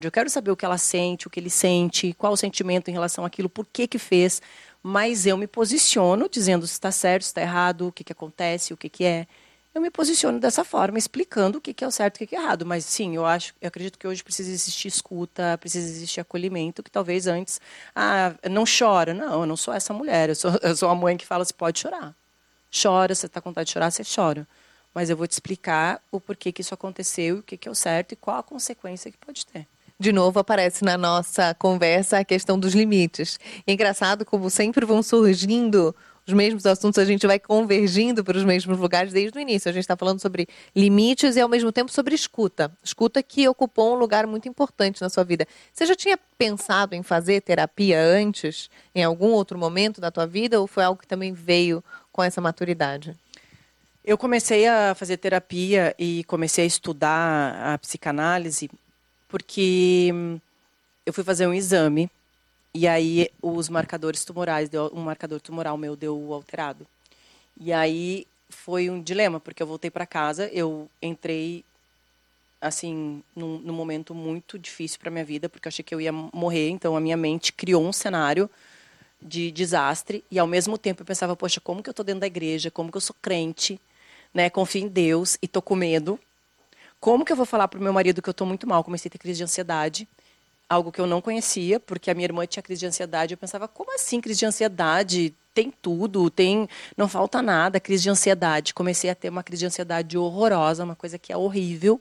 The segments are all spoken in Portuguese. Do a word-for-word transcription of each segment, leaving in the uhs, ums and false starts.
Eu quero saber o que ela sente, o que ele sente, qual o sentimento em relação àquilo, por que que fez. Mas eu me posiciono dizendo se está certo, se está errado, o que que acontece, o que que é. Eu me posiciono dessa forma, explicando o que que é o certo e o que que é errado. Mas sim, eu acho, eu acredito que hoje precisa existir escuta, precisa existir acolhimento, que talvez antes, ah, não chora. Não, eu não sou essa mulher. Eu sou, eu sou uma mãe que fala, você pode chorar. Chora, você está com vontade de chorar, você chora. Mas eu vou te explicar o porquê que isso aconteceu, o que que é o certo e qual a consequência que pode ter. De novo aparece na nossa conversa a questão dos limites. É engraçado como sempre vão surgindo os mesmos assuntos, a gente vai convergindo para os mesmos lugares desde o início. A gente está falando sobre limites e, ao mesmo tempo, sobre escuta. Escuta que ocupou um lugar muito importante na sua vida. Você já tinha pensado em fazer terapia antes, em algum outro momento da tua vida, ou foi algo que também veio com essa maturidade? Eu comecei a fazer terapia e comecei a estudar a psicanálise porque eu fui fazer um exame e aí os marcadores tumorais, deu, um marcador tumoral meu deu alterado. E aí foi um dilema, porque eu voltei para casa, eu entrei assim num, num momento muito difícil para minha vida, porque eu achei que eu ia morrer, então a minha mente criou um cenário de desastre e ao mesmo tempo eu pensava, poxa, como que eu estou dentro da igreja, como que eu sou crente, né, confio em Deus e tô com medo. Como que eu vou falar pro meu marido que eu tô muito mal? Comecei a ter crise de ansiedade, algo que eu não conhecia, porque a minha irmã tinha crise de ansiedade. Eu pensava, como assim crise de ansiedade? Tem tudo, tem, não falta nada, crise de ansiedade. Comecei a ter uma crise de ansiedade horrorosa, uma coisa que é horrível.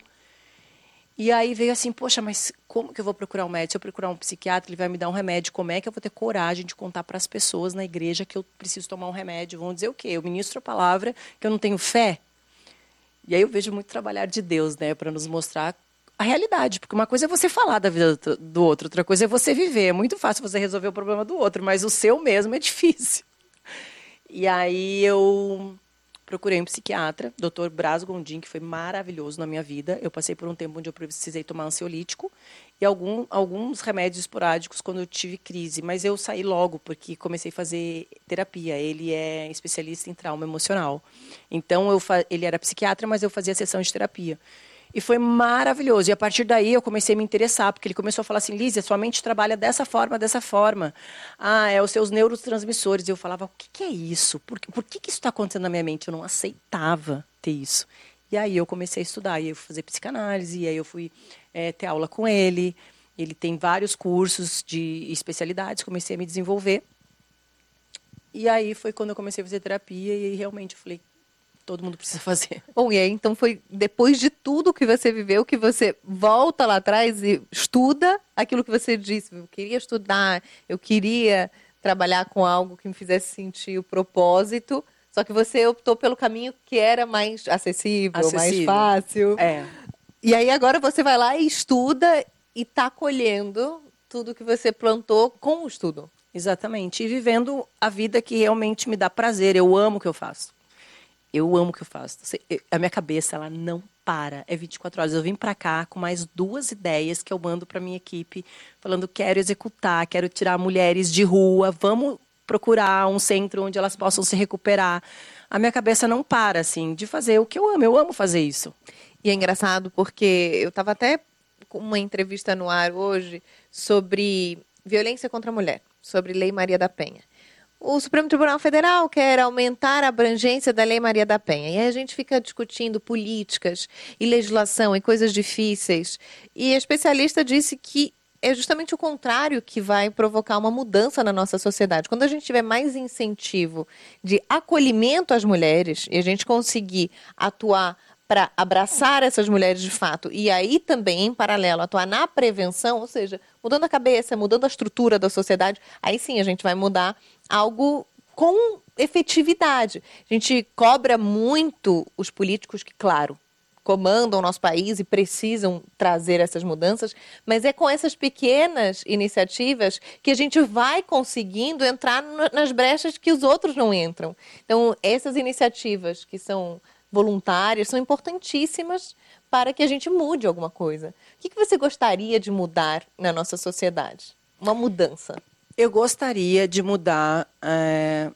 E aí veio assim, poxa, mas como que eu vou procurar um médico? Se eu procurar um psiquiatra, ele vai me dar um remédio. Como é que eu vou ter coragem de contar para as pessoas na igreja que eu preciso tomar um remédio? Vão dizer o quê? Eu ministro a palavra, que eu não tenho fé? E aí eu vejo muito trabalhar de Deus, né, para nos mostrar a realidade. Porque uma coisa é você falar da vida do outro, outra coisa é você viver. É muito fácil você resolver o problema do outro, mas o seu mesmo é difícil. E aí eu procurei um psiquiatra, doutor Braz Gondim, que foi maravilhoso na minha vida. Eu passei por um tempo onde eu precisei tomar ansiolítico e algum, alguns remédios esporádicos quando eu tive crise. Mas eu saí logo, porque comecei a fazer terapia. Ele é especialista em trauma emocional. Então, eu fa... ele era psiquiatra, mas eu fazia sessão de terapia. E foi maravilhoso. E a partir daí eu comecei a me interessar, porque ele começou a falar assim, Lízia, sua mente trabalha dessa forma, dessa forma. Ah, é os seus neurotransmissores. E eu falava, o que, que é isso? Por, por que, que isso está acontecendo na minha mente? Eu não aceitava ter isso. E aí eu comecei a estudar, e eu fui fazer psicanálise, e aí eu fui é, ter aula com ele. Ele tem vários cursos de especialidades, comecei a me desenvolver. E aí foi quando eu comecei a fazer terapia, e aí realmente eu falei, todo mundo precisa fazer. Bom, e aí então foi depois de tudo que você viveu que você volta lá atrás e estuda aquilo que você disse. Eu queria estudar, eu queria trabalhar com algo que me fizesse sentir o propósito, só que você optou pelo caminho que era mais acessível, Acessível. mais fácil. É. E aí agora você vai lá e estuda e está colhendo tudo que você plantou com o estudo. Exatamente. E vivendo a vida que realmente me dá prazer. Eu amo o que eu faço. Eu amo o que eu faço. A minha cabeça, ela não para. É vinte e quatro horas. Eu vim para cá com mais duas ideias que eu mando para minha equipe, falando, quero executar, quero tirar mulheres de rua, vamos procurar um centro onde elas possam se recuperar. A minha cabeça não para, assim, de fazer o que eu amo. Eu amo fazer isso. E é engraçado porque eu estava até com uma entrevista no ar hoje sobre violência contra a mulher, sobre Lei Maria da Penha. O Supremo Tribunal Federal quer aumentar a abrangência da Lei Maria da Penha. E aí a gente fica discutindo políticas e legislação e coisas difíceis. E a especialista disse que é justamente o contrário que vai provocar uma mudança na nossa sociedade. Quando a gente tiver mais incentivo de acolhimento às mulheres e a gente conseguir atuar para abraçar essas mulheres de fato e aí também, em paralelo, atuar na prevenção, ou seja, mudando a cabeça, mudando a estrutura da sociedade, aí sim a gente vai mudar algo com efetividade. A gente cobra muito os políticos que, claro, comandam o nosso país e precisam trazer essas mudanças, mas é com essas pequenas iniciativas que a gente vai conseguindo entrar nas brechas que os outros não entram. Então, essas iniciativas que são voluntárias são importantíssimas para que a gente mude alguma coisa. O que você gostaria de mudar na nossa sociedade? Uma mudança. Eu gostaria de mudar é,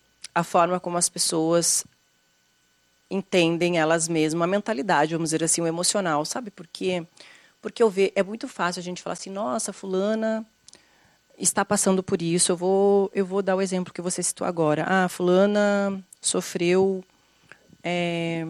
a forma como as pessoas entendem elas mesmas, a mentalidade, vamos dizer assim, o emocional, sabe? Porque Porque eu vejo, é muito fácil a gente falar assim, nossa, fulana está passando por isso. Eu vou, eu vou dar o exemplo que você citou agora. Ah, fulana sofreu... É,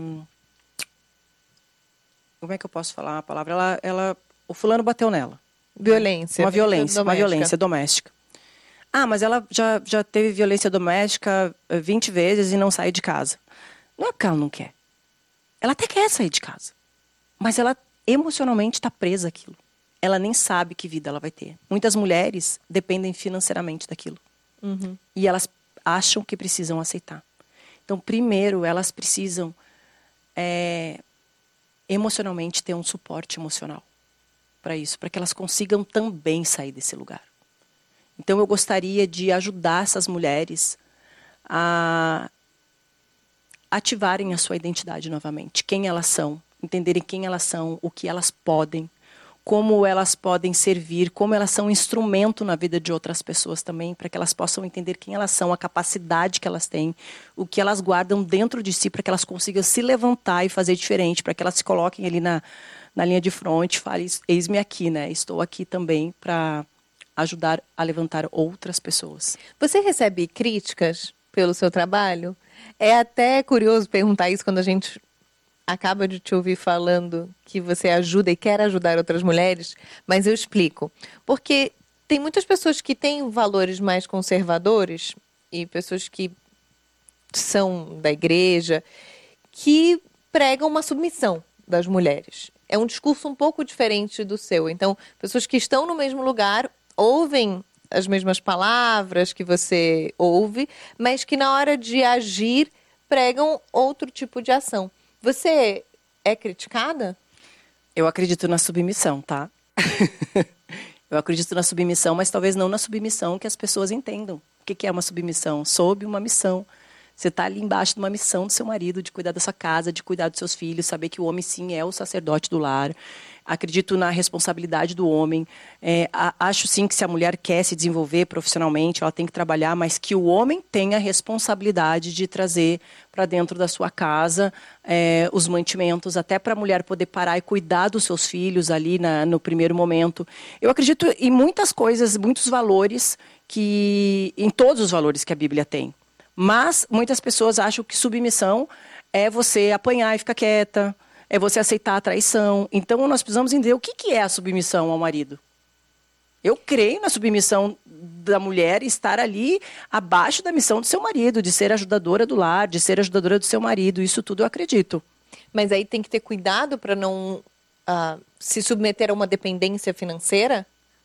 como é que eu posso falar a palavra? Ela, ela, o fulano bateu nela. Violência. Uma violência, doméstica. uma violência doméstica. Ah, mas ela já, já teve violência doméstica vinte vezes e não sai de casa. Não é porque ela não quer. Ela até quer sair de casa. Mas ela emocionalmente está presa àquilo. Ela nem sabe que vida ela vai ter. Muitas mulheres dependem financeiramente daquilo. Uhum. E elas acham que precisam aceitar. Então, primeiro, elas precisam é, emocionalmente ter um suporte emocional para isso, para que elas consigam também sair desse lugar. Então, eu gostaria de ajudar essas mulheres a ativarem a sua identidade novamente, quem elas são, entenderem quem elas são, o que elas podem, como elas podem servir, como elas são um instrumento na vida de outras pessoas também, para que elas possam entender quem elas são, a capacidade que elas têm, o que elas guardam dentro de si, para que elas consigam se levantar e fazer diferente, para que elas se coloquem ali na, na linha de frente e falem, eis-me aqui, né? Estou aqui também para ajudar a levantar outras pessoas. Você recebe críticas pelo seu trabalho? É até curioso perguntar isso quando a gente acaba de te ouvir falando que você ajuda e quer ajudar outras mulheres, mas eu explico. Porque tem muitas pessoas que têm valores mais conservadores e pessoas que são da igreja que pregam uma submissão das mulheres. É um discurso um pouco diferente do seu. Então, pessoas que estão no mesmo lugar ouvem as mesmas palavras que você ouve, mas que na hora de agir pregam outro tipo de ação. Você é criticada? Eu acredito na submissão, tá? Eu acredito na submissão, mas talvez não na submissão que as pessoas entendam. O que é uma submissão? Sob uma missão. Você está ali embaixo de uma missão do seu marido, de cuidar da sua casa, de cuidar dos seus filhos, saber que o homem, sim, é o sacerdote do lar. Acredito na responsabilidade do homem. É, a, acho, sim, que se a mulher quer se desenvolver profissionalmente, ela tem que trabalhar, mas que o homem tenha a responsabilidade de trazer para dentro da sua casa é, os mantimentos, até para a mulher poder parar e cuidar dos seus filhos ali na, no primeiro momento. Eu acredito em muitas coisas, muitos valores, que, em todos os valores que a Bíblia tem. Mas muitas pessoas acham que submissão é você apanhar e ficar quieta, é você aceitar a traição. Então, nós precisamos entender o que é a submissão ao marido. Eu creio na submissão da mulher estar ali abaixo da missão do seu marido, de ser ajudadora do lar, de ser ajudadora do seu marido. Isso tudo eu acredito. Mas aí tem que ter cuidado para não uh, se submeter a uma dependência financeira?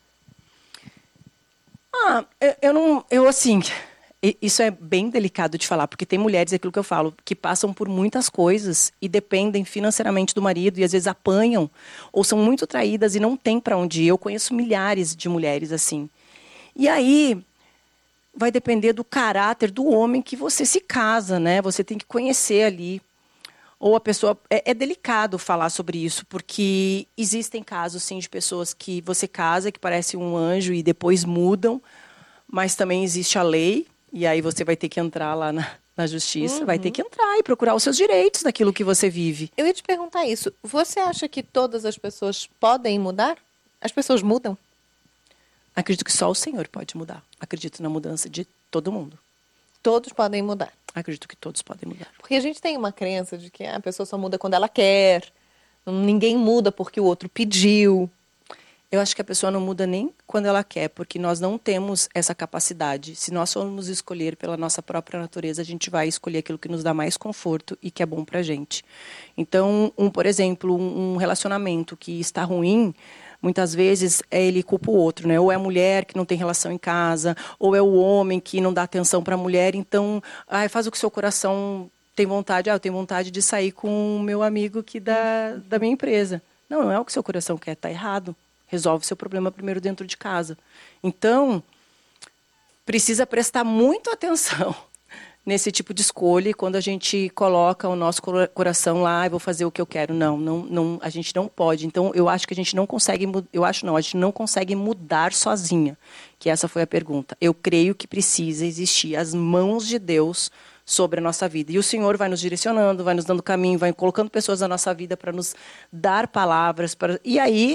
Ah, eu, eu não... Eu, assim... Isso é bem delicado de falar, porque tem mulheres, é aquilo que eu falo, que passam por muitas coisas e dependem financeiramente do marido e às vezes apanham ou são muito traídas e não tem para onde ir. Eu conheço milhares de mulheres assim. E aí vai depender do caráter do homem que você se casa, né? Você tem que conhecer ali. Ou a pessoa... É, é delicado falar sobre isso, porque existem casos, sim, de pessoas que você casa, que parece um anjo e depois mudam, mas também existe a lei. E aí você vai ter que entrar lá na, na justiça, uhum. vai ter que entrar e procurar os seus direitos daquilo que você vive. Eu ia te perguntar isso. Você acha que todas as pessoas podem mudar? As pessoas mudam? Acredito que só o Senhor pode mudar. Acredito na mudança de todo mundo. Todos podem mudar? Acredito que todos podem mudar. Porque a gente tem uma crença de que a pessoa só muda quando ela quer. Ninguém muda porque o outro pediu. Eu acho que a pessoa não muda nem quando ela quer, porque nós não temos essa capacidade. Se nós formos escolher pela nossa própria natureza, a gente vai escolher aquilo que nos dá mais conforto e que é bom pra gente. Então, um, por exemplo, um, um relacionamento que está ruim, muitas vezes é ele culpa o outro, né? Ou é a mulher que não tem relação em casa, ou é o homem que não dá atenção para a mulher. Então, ai, faz o que seu coração tem vontade. Ah, eu tenho vontade de sair com o meu amigo aqui da, da minha empresa. Não, não é o que seu coração quer, tá errado. Resolve seu problema primeiro dentro de casa. Então, precisa prestar muito atenção nesse tipo de escolha. E quando a gente coloca o nosso coração lá, ah, vou fazer o que eu quero. Não, não, não, a gente não pode. Então, eu acho que a gente não consegue, eu acho não, a gente não consegue mudar sozinha. Que essa foi a pergunta. Eu creio que precisa existir as mãos de Deus sobre a nossa vida. E o Senhor vai nos direcionando, vai nos dando caminho, vai colocando pessoas na nossa vida para nos dar palavras. Para... E aí...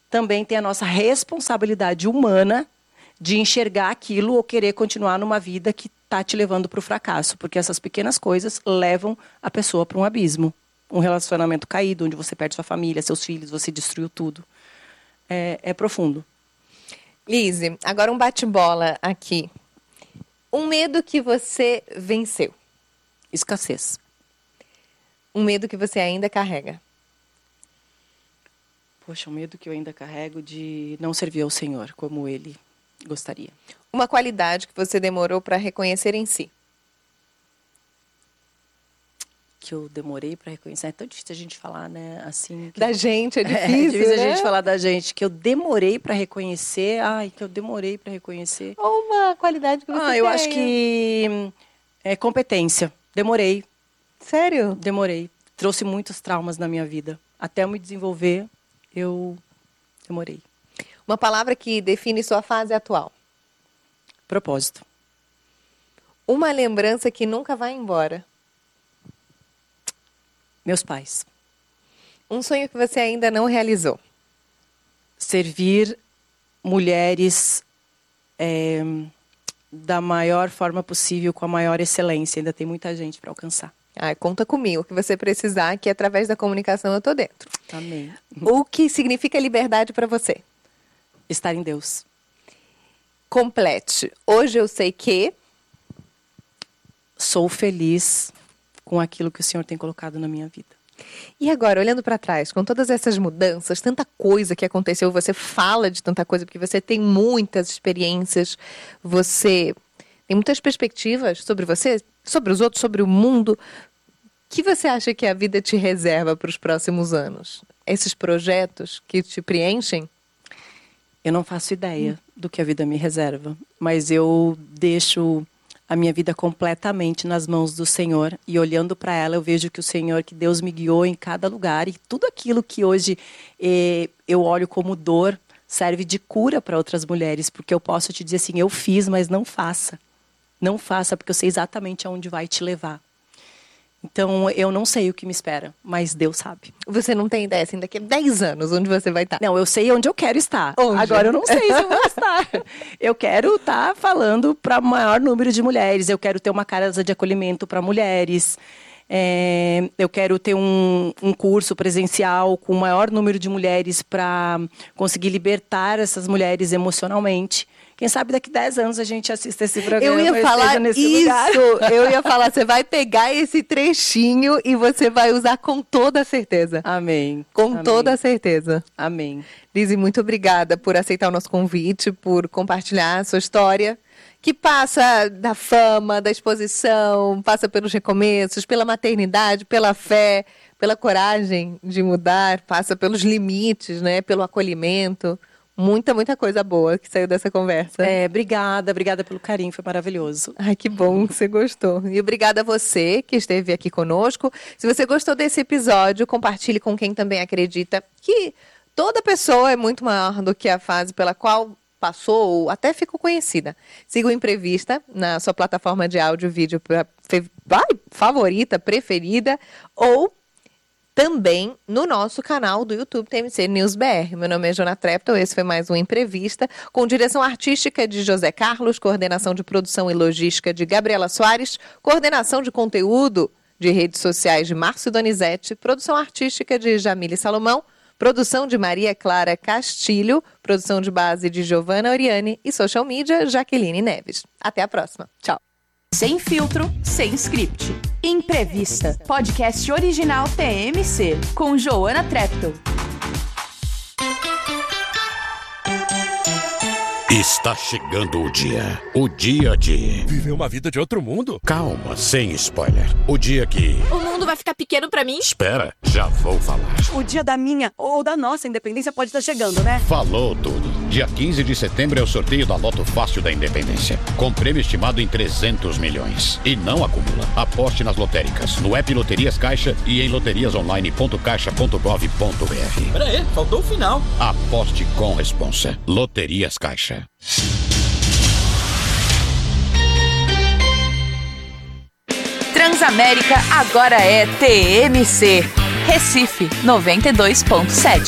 também tem a nossa responsabilidade humana de enxergar aquilo ou querer continuar numa vida que está te levando para o fracasso. Porque essas pequenas coisas levam a pessoa para um abismo. Um relacionamento caído, onde você perde sua família, seus filhos, você destruiu tudo. É, é profundo. Lise, agora um bate-bola aqui. Um medo que você venceu. Escassez. Um medo que você ainda carrega. Poxa, um medo que eu ainda carrego de não servir ao Senhor como Ele gostaria. Uma qualidade que você demorou para reconhecer em si. Que eu demorei para reconhecer. É tão difícil a gente falar, né? Assim, que... Da gente, é difícil, é difícil né? a gente falar da gente. Que eu demorei para reconhecer. Ai, que eu demorei para reconhecer. Ou uma qualidade que você Ah, eu tem. acho que é competência. Demorei. Sério? Demorei. Trouxe muitos traumas na minha vida. Até eu me desenvolver, eu demorei. Uma palavra que define sua fase atual. Propósito. Uma lembrança que nunca vai embora. Meus pais. Um sonho que você ainda não realizou. Servir mulheres é, da maior forma possível, com a maior excelência. Ainda tem muita gente para alcançar. Ah, conta comigo, o que você precisar, que através da comunicação eu tô dentro. Amém. O que significa liberdade para você? Estar em Deus. Complete. Hoje eu sei que... Sou feliz com aquilo que o Senhor tem colocado na minha vida. E agora, olhando para trás, com todas essas mudanças, tanta coisa que aconteceu, você fala de tanta coisa, porque você tem muitas experiências, você tem muitas perspectivas sobre você, sobre os outros, sobre o mundo. O que você acha que a vida te reserva para os próximos anos? Esses projetos que te preenchem? Eu não faço ideia do que a vida me reserva, mas eu deixo a minha vida completamente nas mãos do Senhor, e olhando para ela eu vejo que o Senhor, que Deus me guiou em cada lugar, e tudo aquilo que hoje eh, eu olho como dor serve de cura para outras mulheres, porque eu posso te dizer assim, eu fiz, mas não faça. Não faça, porque eu sei exatamente aonde vai te levar. Então, eu não sei o que me espera, mas Deus sabe. Você não tem ideia, assim, daqui a dez anos, onde você vai estar? Não, eu sei onde eu quero estar. Onde? Agora, eu não sei se eu vou estar. Eu quero estar falando para o maior número de mulheres. Eu quero ter uma casa de acolhimento para mulheres. É, eu quero ter um, um curso presencial com o maior número de mulheres para conseguir libertar essas mulheres emocionalmente. Quem sabe daqui a dez anos a gente assista esse programa. Eu ia falar nesse isso. Lugar. Eu ia falar, você vai pegar esse trechinho e você vai usar com toda certeza. Amém. Com Amém. toda certeza. Amém. Lise, muito obrigada por aceitar o nosso convite, por compartilhar a sua história, que passa da fama, da exposição, passa pelos recomeços, pela maternidade, pela fé, pela coragem de mudar, passa pelos limites, né, pelo acolhimento. Muita, muita coisa boa que saiu dessa conversa. É, obrigada, obrigada pelo carinho, foi maravilhoso. Ai, que bom que você gostou. E obrigada a você que esteve aqui conosco. Se você gostou desse episódio, compartilhe com quem também acredita que toda pessoa é muito maior do que a fase pela qual passou ou até ficou conhecida. Siga o Imprevista na sua plataforma de áudio, vídeo favorita, preferida, ou também no nosso canal do YouTube T M C News B R. Meu nome é Jona Treptow, esse foi mais um Imprevista, com direção artística de José Carlos, coordenação de produção e logística de Gabriela Soares, coordenação de conteúdo de redes sociais de Márcio Donizete, produção artística de Jamile Salomão, produção de Maria Clara Castilho, produção de base de Giovanna Oriani e social media Jaqueline Neves. Até a próxima. Tchau. Sem filtro, sem script. Imprevista, podcast original T M C, com Joana Treptow. Está chegando o dia. O dia de... Viver uma vida de outro mundo? Calma, sem spoiler. O dia que... O mundo vai ficar pequeno pra mim? Espera, já vou falar. O dia da minha ou da nossa independência pode estar chegando, né? Falou tudo. Dia quinze de setembro é o sorteio da Loto Fácil da Independência, com prêmio estimado em trezentos milhões. E não acumula. Aposte nas lotéricas, no app Loterias Caixa e em loterias online ponto caixa ponto gov ponto br. Pera aí, faltou o final. Aposte com responsa. Loterias Caixa. Transamérica agora é T M C. Recife noventa e dois ponto sete.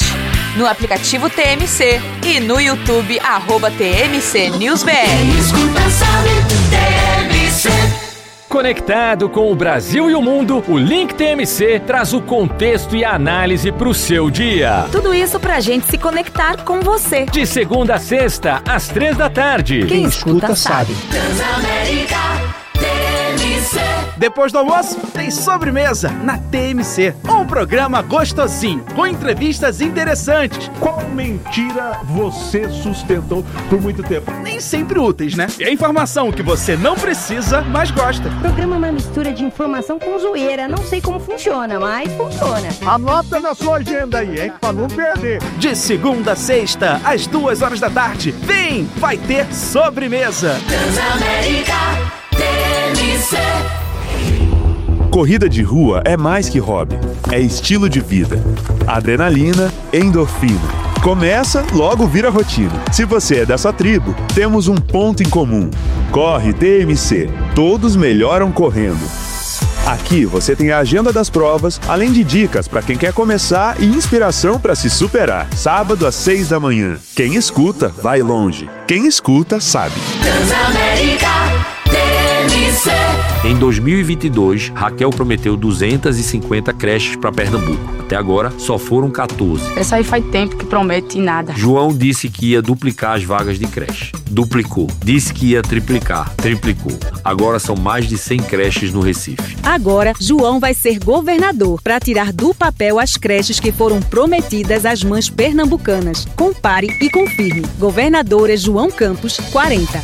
no aplicativo T M C e no YouTube, arroba T M C News B R. Quem escuta sabe, T M C. Conectado com o Brasil e o mundo, o Link T M C traz o contexto e a análise para o seu dia. Tudo isso para a gente se conectar com você. De segunda a sexta, às três da tarde. Quem escuta sabe. Transamérica, T M C. Depois do almoço, tem sobremesa na T M C. Um programa gostosinho, com entrevistas interessantes. Qual mentira você sustentou por muito tempo? Nem sempre úteis, né? E a informação que você não precisa, mas gosta. O programa é uma mistura de informação com zoeira. Não sei como funciona, mas funciona. Anota na sua agenda aí, hein? Pra não perder. De segunda a sexta, às duas horas da tarde. Vem, vai ter sobremesa. Transamérica, T M C. Corrida de rua é mais que hobby, é estilo de vida. Adrenalina, endorfina. Começa, logo vira rotina. Se você é dessa tribo, temos um ponto em comum. Corre T M C. Todos melhoram correndo. Aqui você tem a agenda das provas, além de dicas para quem quer começar e inspiração para se superar. Sábado às seis da manhã. Quem escuta, vai longe. Quem escuta, sabe. Transamérica, T M C. Em dois mil e vinte e dois, Raquel prometeu duzentas e cinquenta creches para Pernambuco. Até agora, só foram quatorze. Essa aí faz tempo que promete nada. João disse que ia duplicar as vagas de creche. Duplicou. Disse que ia triplicar. Triplicou. Agora são mais de cem creches no Recife. Agora, João vai ser governador para tirar do papel as creches que foram prometidas às mães pernambucanas. Compare e confirme. Governadora João Campos, quarenta.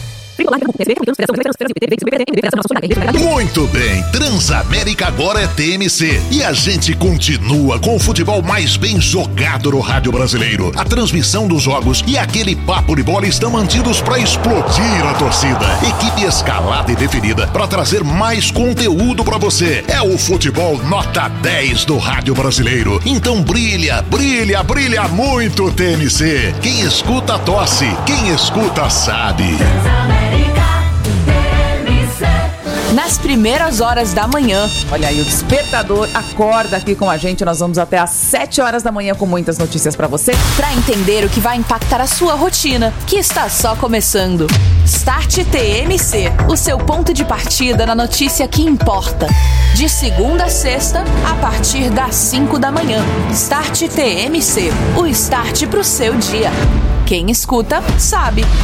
Muito bem, Transamérica agora é T M C e a gente continua com o futebol mais bem jogado no rádio brasileiro. A transmissão dos jogos e aquele papo de bola estão mantidos para explodir a torcida. Equipe escalada e definida para trazer mais conteúdo para você. É o futebol nota dez do rádio brasileiro. Então brilha, brilha, brilha muito T M C. Quem escuta tosse, quem escuta sabe. Nas primeiras horas da manhã. Olha aí, o Despertador acorda aqui com a gente. Nós vamos até às sete horas da manhã com muitas notícias pra você. Pra entender o que vai impactar a sua rotina, que está só começando. Start T M C, o seu ponto de partida na notícia que importa. De segunda a sexta, a partir das cinco da manhã. Start T M C, o start pro seu dia. Quem escuta, sabe.